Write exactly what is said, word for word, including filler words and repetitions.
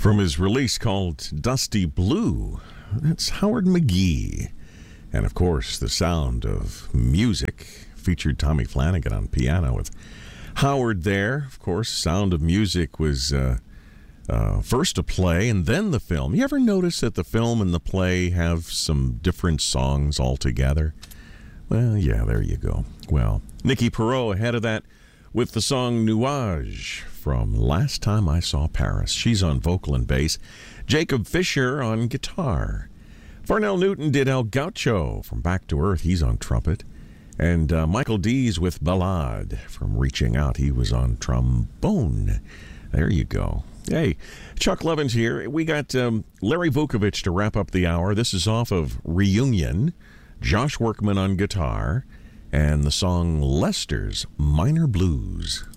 From his release called Dusty Blue, that's Howard McGhee. And of course, the sound of music featured Tommy Flanagan on piano with Howard there. Of course, Sound of Music was uh, uh, first a play and then the film. You ever notice that the film and the play have some different songs altogether? Well, yeah, there you go. Well, Nikki Perot ahead of that with the song Nuage from Last Time I Saw Paris. She's on vocal and bass. Jacob Fisher on guitar. Farnell Newton did El Gaucho from Back to Earth. He's on trumpet. And uh, Michael Dees with Ballade from Reaching Out. He was on trombone. There you go. Hey, Chuck Levin's here. We got um, Larry Vukovich to wrap up the hour. This is off of Reunion. Josh Workman on guitar. And the song Lester's Minor Blues.